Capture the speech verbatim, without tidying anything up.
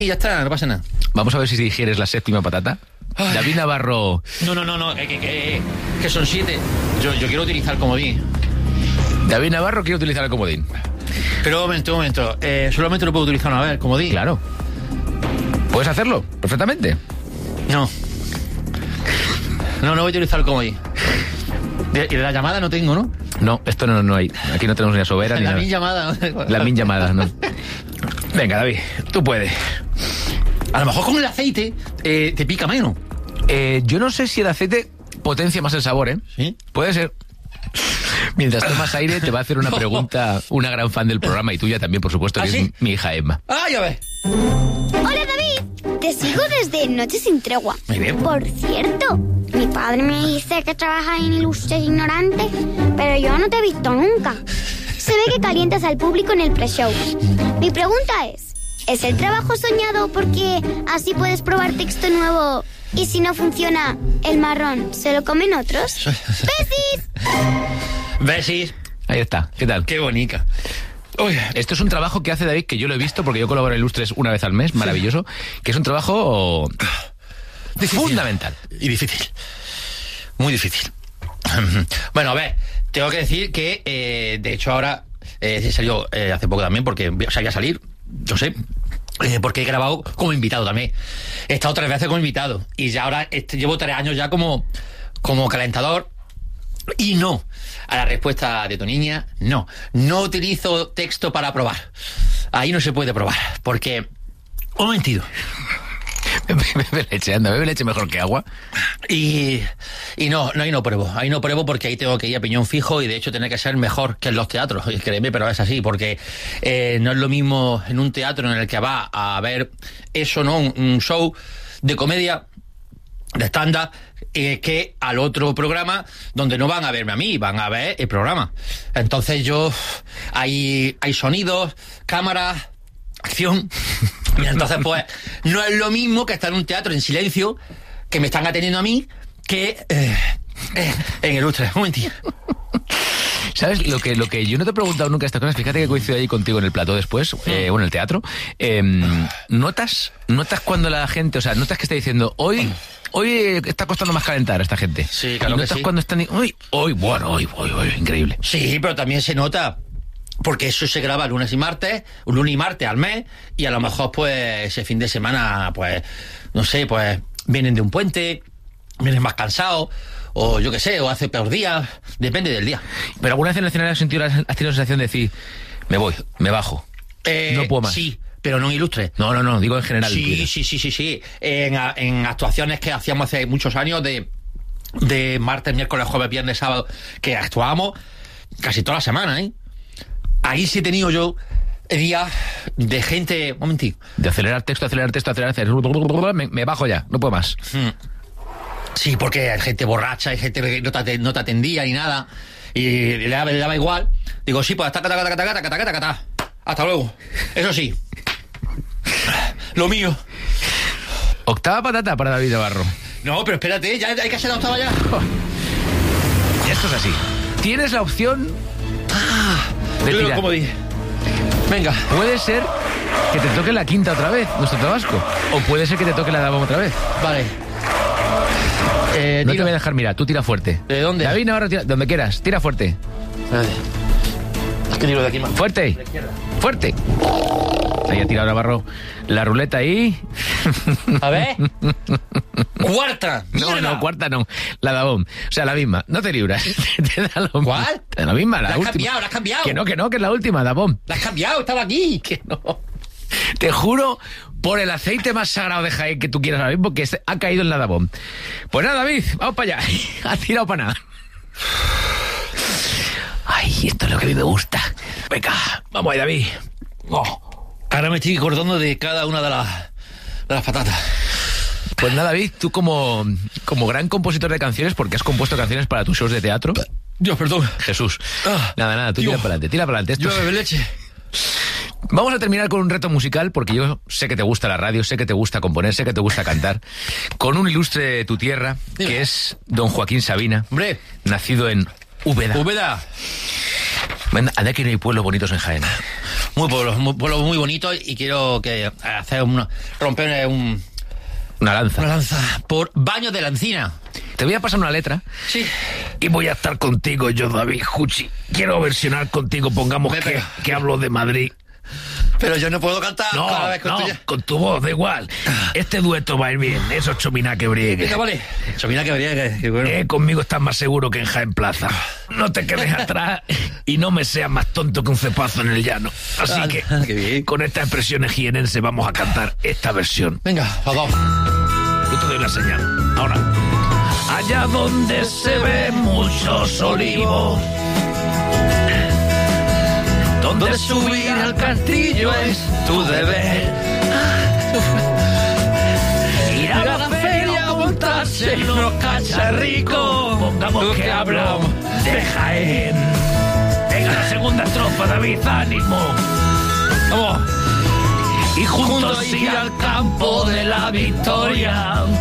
Y ya está, no pasa nada. Vamos a ver si digieres la séptima patata. Ay. David Navarro. No, no, no, no, que, que, que, que son siete. Yo, yo quiero utilizar el comodín. David Navarro quiere utilizar el comodín. Pero un momento, un momento. Eh, solamente lo puedo utilizar una vez, el comodín. Claro. ¿Puedes hacerlo? Perfectamente. No. No, no voy a utilizar el comodín. De, y de la llamada no tengo, ¿no? No, esto no, no hay. Aquí no tenemos ni a sobera ni la nada. min llamada. La min llamada, no. Venga, David, tú puedes. A lo mejor con el aceite eh, te pica menos. Eh, yo no sé si el aceite potencia más el sabor, ¿eh? Sí. Puede ser. Mientras tomas aire, te va a hacer una pregunta una gran fan del programa y tuya también, por supuesto, ¿Ah, que sí? es mi hija Emma. Ah, ya ves. Hola, David. Te sigo desde Noche sin Tregua. Muy bien. Por cierto, mi padre me dice que trabajas en Ilustres Ignorantes, pero yo no te he visto nunca. Se ve que calientas al público en el pre-show. Mi pregunta es, ¿es el trabajo soñado porque así puedes probar texto nuevo y si no funciona, el marrón se lo comen otros? ¡Besis! Besis. Ahí está, ¿qué tal? Qué bonita. Uy. Esto es un trabajo que hace David, que yo lo he visto porque yo colaboro en Ilustres una vez al mes, maravilloso, que es un trabajo difícil. Fundamental. Y difícil. Muy difícil. Bueno, a ver, tengo que decir que, eh, de hecho, ahora eh, salió eh, hace poco también, porque o sea, voy a salir, yo sé, eh, porque he grabado como invitado también. He estado tres veces como invitado y ya ahora este, llevo tres años ya como, como calentador. Y no, a la respuesta de tu niña, no. No utilizo texto para probar. Ahí no se puede probar, porque... Un momentito. Bebe leche, anda, bebe leche mejor que agua. Y, y no, no, ahí no pruebo. Ahí no pruebo porque ahí tengo que ir a piñón fijo y de hecho tiene que ser mejor que en los teatros. Y créeme, pero es así, porque eh, no es lo mismo en un teatro en el que va a ver eso, ¿no? Un, un show de comedia, de stand-up, eh, que al otro programa donde no van a verme a mí, van a ver el programa. Entonces yo, hay, hay sonidos, cámaras, acción. Y entonces pues no es lo mismo que estar en un teatro en silencio, que me están atendiendo a mí, que eh, eh, en Ilustres. Un momentito. ¿Sabes? Lo que, lo que yo no te he preguntado nunca estas cosas, fíjate que coincido ahí contigo en el plató después, eh, bueno, en el teatro. Eh, ¿Notas notas cuando la gente, o sea, notas que está diciendo, hoy hoy está costando más calentar a esta gente? Sí, claro. ¿Y notas que sí. cuando están, hoy, hoy, bueno, hoy, hoy, hoy, increíble? Sí, pero también se nota, porque eso se graba lunes y martes, un lunes y martes al mes, y a lo mejor pues ese fin de semana, pues, no sé, pues vienen de un puente, vienen más cansados, o yo qué sé, o hace peor día, depende del día. ¿Pero alguna vez en el escenario has sentido, has tenido la sensación de decir, me voy, me bajo, Eh, no puedo más? Sí, pero no en Ilustres. No, no, no, digo en general. Sí, sí, sí, sí, sí. En, en actuaciones que hacíamos hace muchos años de, de martes, miércoles, jueves, viernes, sábado, que actuábamos casi toda la semana, ¿eh? Ahí sí he tenido yo días de gente... Un momentito. De acelerar texto, acelerar texto, acelerar texto, me, me bajo ya, no puedo más. Hmm. Sí, porque hay gente borracha, hay gente que no te, no te atendía ni nada, y le daba, le daba igual. Digo, sí, pues taca, taca, taca, taca, taca, taca, taca. Hasta luego. Eso sí. Lo mío. Octava patata para David Navarro. No, pero espérate, ya hay que hacer la octava ya. Y esto es así. Tienes la opción de Yo tirar. como dije. Venga. Puede ser que te toque la quinta otra vez, nuestro Tabasco. O puede ser que te toque la Dabón otra vez. Vale. Eh, No tiro. te voy a dejar mirar, tú tira fuerte. ¿De dónde? David Navarro, tira, donde quieras, tira fuerte. Espérate. Es que tiro de aquí más. Fuerte. Fuerte. Ahí ha tirado Navarro la ruleta ahí. A ver. Cuarta. No, Mierda. no, cuarta no. La Dabón. O sea, la misma. No te libras. Te da lo ¿Cuál? Te da la misma, la, La has última. cambiado, la has cambiado. Que no, que no, que es la última, Dabón. La has cambiado, estaba aquí. Que no. Te juro, por el aceite más sagrado de Jaén que tú quieras ahora mismo, que se ha caído en la Dabón. Pues nada, David, vamos para allá. Ha tirado para nada. Ay, esto es lo que a mí me gusta. Venga, vamos ahí, David. Oh. Ahora me estoy acordando de cada una de las, de las patatas. Pues nada, David, tú como, como gran compositor de canciones, porque has compuesto canciones para tus shows de teatro. Dios, perdón. Jesús. Ah, nada, nada, tú tío. tira para adelante, tira para adelante. Esto Yo es- bebé leche. Vamos a terminar con un reto musical, porque yo sé que te gusta la radio, sé que te gusta componer, sé que te gusta cantar, con un ilustre de tu tierra, Dime. que es don Joaquín Sabina, Hombre. nacido en Úbeda. Úbeda. Anda que no hay pueblos bonitos en Jaén. Muy pueblo, muy, pueblo muy bonito y quiero que hacer una, romper un, una lanza. Una lanza por Baños de la Encina. Te voy a pasar una letra. Sí. Y voy a estar contigo, yo, David Juchi. Quiero versionar contigo, pongamos que, que hablo de Madrid. Pero yo no puedo cantar no, cada vez con no, tuya. Con tu voz, da igual. Este dueto va a ir bien, eso es chomina que briegue. Venga, vale. Chomina que briegue, que bueno. Eh, conmigo estás más seguro que en Jaén Plaza. No te quedes atrás y no me seas más tonto que un cepazo en el llano. Así ah, que, qué bien. Con estas expresiones jienenses vamos a cantar esta versión. Venga, vamos. Yo te doy la señal. Ahora. Allá donde se ven muchos olivos, donde subir al castillo es tu deber. Ir a la feria a montarse en unos cacharricos. Pongamos que hablamos de Jaén. Venga, la segunda estrofa, David, ánimo. Vamos. Y juntos ir al campo de la victoria.